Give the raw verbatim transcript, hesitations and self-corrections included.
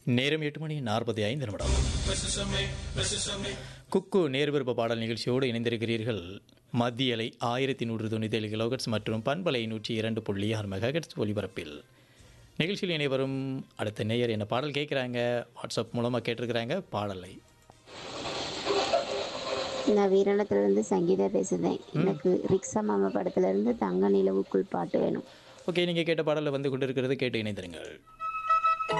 நேரம் எட்டு மணி நாற்பத்தி ஐந்து நிமிடம். குக்கு நேர்விருப்ப பாடல் நிகழ்ச்சியோடு இணைந்திருக்கிறீர்கள். மத்திய அலை ஆயிரத்தி நூற்று தொண்ணூற்றி ஏழு கிலோகட்ஸ் மற்றும் பண்பலை நூற்றி இரண்டு புள்ளி ஆறு மெகாஹெர்ட்ஸ் ஒலிபரப்பில் நிகழ்ச்சியில் இணைவரும் அடுத்த நேயர் என்ன பாடல் கேட்குறாங்க, வாட்ஸ்அப் மூலமாக கேட்டிருக்கிறாங்க. பாடலை நான் வீரணத்திலிருந்து சங்கீதா பேசுகிறேன். எனக்கு ரிக்ஷா மாமா படத்துலேருந்து தங்க நிலவுக்குள் பாட்டு வேணும். ஓகே, நீங்கள் கேட்ட பாடலில் வந்து கொண்டிருக்கிறது, கேட்டு இணைந்திருங்கள்.